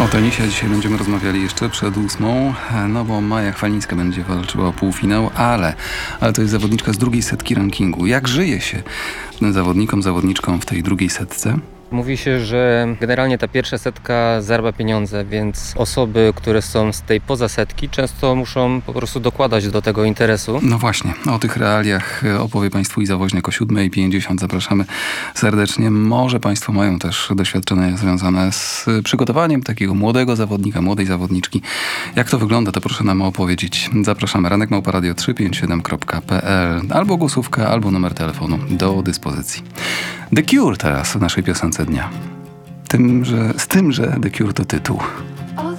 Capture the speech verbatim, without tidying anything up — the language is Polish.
O tenisie dzisiaj będziemy rozmawiali jeszcze przed ósmą, no bo Maja Chwalińska będzie walczyła o półfinał, ale, ale to jest zawodniczka z drugiej setki rankingu. Jak żyje się zawodnikom, zawodniczkom w tej drugiej setce? Mówi się, że generalnie ta pierwsza setka zarabia pieniądze, więc osoby, które są z tej poza setki, często muszą po prostu dokładać do tego interesu. No właśnie, o tych realiach opowie Państwu Iza Woźniak o siódma pięćdziesiąt. Zapraszamy serdecznie. Może Państwo mają też doświadczenia związane z przygotowaniem takiego młodego zawodnika, młodej zawodniczki. Jak to wygląda, to proszę nam opowiedzieć. Zapraszamy. Ranek małpa radio trzy pięć siedem kropka p l. Albo głosówka, albo numer telefonu do dyspozycji. The Cure teraz w naszej piosence dnia. Tym, że, z tym, że The Cure to tytuł.